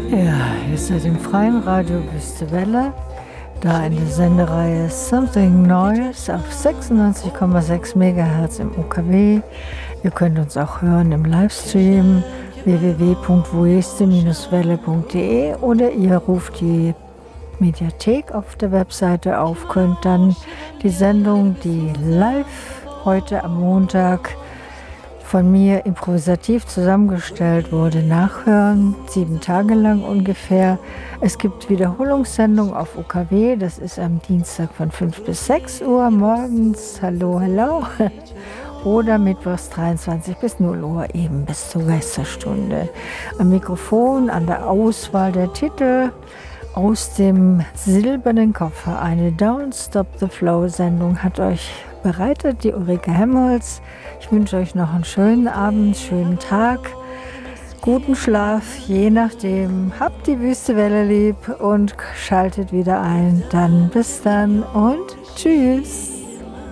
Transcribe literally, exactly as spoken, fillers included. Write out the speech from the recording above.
Ja, ihr seid im freien Radio Wüstewelle, da in der Sendereihe Something Neues auf sechsundneunzig Komma sechs Megahertz im U K W. Ihr könnt uns auch hören im Livestream w w w punkt wueste welle punkt de oder ihr ruft die Mediathek auf der Webseite auf, könnt dann die Sendung, die live heute am Montag von mir improvisativ zusammengestellt wurde, nachhören, sieben Tage lang ungefähr. Es gibt Wiederholungssendungen auf U K W, das ist am Dienstag von fünf bis sechs Uhr morgens, hallo, hallo, oder mittwochs dreiundzwanzig bis null Uhr, eben bis zur Geisterstunde. Am Mikrofon, an der Auswahl der Titel, aus dem silbernen Koffer, eine Don't Stop the Flow-Sendung hat euch bereitet, die Ulrike Hemmholz. Ich wünsche euch noch einen schönen Abend, schönen Tag, guten Schlaf, je nachdem. Habt die Wüstewelle lieb und schaltet wieder ein. Dann bis dann und tschüss.